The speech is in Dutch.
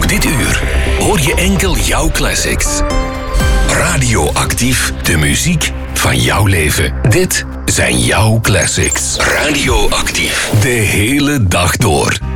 Ook dit uur hoor je enkel jouw classics. Radioactief, de muziek van jouw leven. Dit zijn jouw classics. Radioactief, de hele dag door.